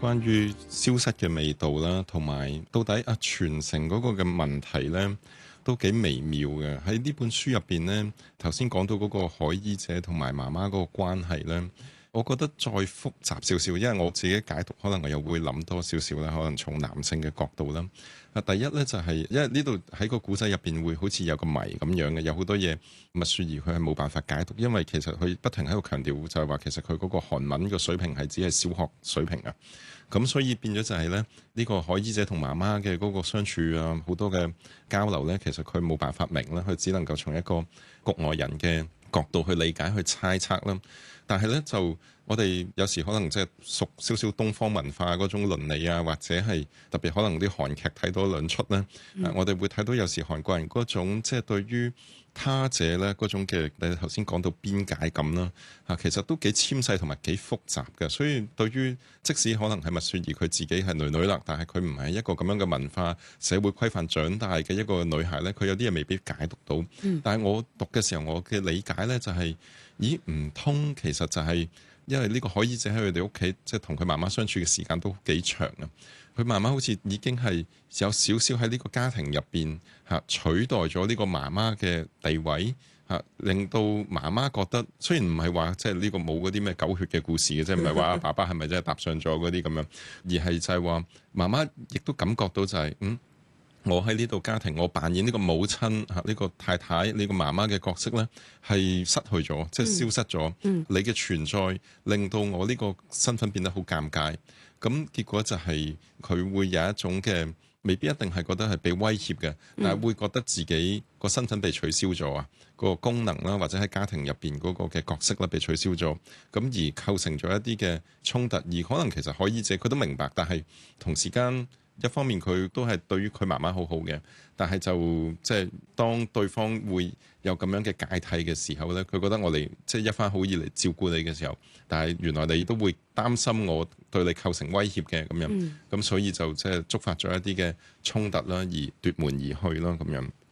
關於消失嘅味道啦，同埋到底傳承嗰個嘅問題呢，都幾微妙嘅。喺呢本書入邊呢，頭先講到嗰個海醫者同埋媽媽嗰個關係呢，我覺得再複雜少少，因為我自己解讀可能我又會諗多少少啦，可能從男性嘅角度啦。第一呢，就係因為呢度喺個古仔入邊會好似有個謎咁樣嘅，有好多嘢麥雪兒佢係冇辦法解讀，因為其實佢不停喺度強調就係話其實佢嗰個韓文嘅水平係只係小學水平啊，咁所以變咗就係咧呢個海醫者同媽媽嘅嗰個相處啊，好多嘅交流呢，其實佢冇辦法明啦，佢只能夠從一個局外人嘅角度去理解去猜測啦。但係呢，就我哋有時可能即係熟少少東方文化嗰種倫理啊，或者係特別可能啲韓劇睇多兩出呢，我哋會睇到有時韓國人嗰種即係對於他者呢嗰種嘅，你頭先講到邊界感啦，其實都幾纖細同埋幾複雜嘅。所以對於即使可能係麥雪兒佢自己係女啦，但係佢唔係一個咁樣嘅文化社會規範長大嘅一個女孩呢，佢有啲嘢未必解讀到。但係我讀嘅時候，我嘅理解呢就係，咦，唔通其實就係因為呢個海醫者喺佢哋屋企，即係同佢媽媽相處嘅時間都幾長啊。佢媽媽好似已經係有少少喺呢個家庭入邊取代咗呢個媽媽嘅地位令到媽媽覺得，雖然唔係話即係呢個冇嗰啲咩狗血嘅故事嘅，即係唔係話爸爸係咪真係搭上咗嗰啲咁樣，而係就係話媽媽亦都感覺到就係我喺呢度家庭，我扮演呢個母親呢個太太呢個媽媽嘅角色呢，係失去咗，即係消失咗。你嘅存在令到我呢個身份變得好尷尬。咁結果就係佢會有一種嘅，未必一定係覺得係被威脅嘅，但係會覺得自己個身份被取消咗啊，個功能啦，或者喺家庭入邊嗰個嘅角色啦被取消咗，咁而構成咗一啲嘅衝突。而可能其實海醫者佢都明白，但係同時間一方面佢都係對於佢媽媽好好嘅，但係就即係當對方會有咁樣嘅芥蒂嘅時候呢，佢覺得我哋即係一番好意嚟照顧你嘅時候，但係原來你都會擔心我對你構成威脅嘅咁樣，咁所以就即係觸發咗一啲嘅衝突啦，而奪門而去啦咁樣。